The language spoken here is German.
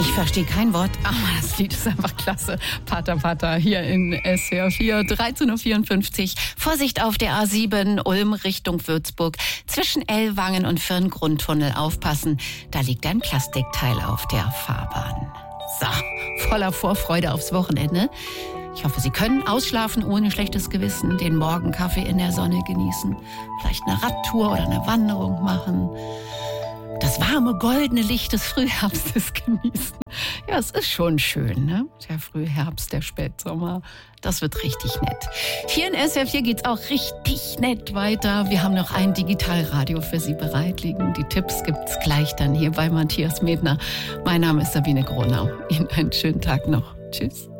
Ich verstehe kein Wort, aber das Lied ist einfach klasse. Pata Pata hier in SWR 4, 13.54 Uhr. Vorsicht auf der A7, Ulm Richtung Würzburg. Zwischen Ellwangen und Firngrundtunnel aufpassen. Da liegt ein Plastikteil auf der Fahrbahn. So, voller Vorfreude aufs Wochenende. Ich hoffe, Sie können ausschlafen ohne schlechtes Gewissen, den Morgenkaffee in der Sonne genießen, vielleicht eine Radtour oder eine Wanderung machen. Das warme, goldene Licht des Frühherbstes genießen. Ja, es ist schon schön, ne? Der Frühherbst, der Spätsommer, das wird richtig nett. Hier in SWR 4 geht's auch richtig nett weiter. Wir haben noch ein Digitalradio für Sie bereit liegen. Die Tipps gibt's gleich dann hier bei Matthias Medner. Mein Name ist Sabine Gronau. Ihnen einen schönen Tag noch. Tschüss.